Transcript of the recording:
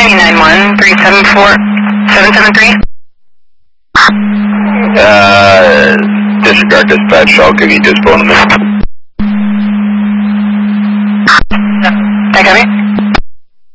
991 374 773. Disregard dispatch, I'll give you dispo in a minute.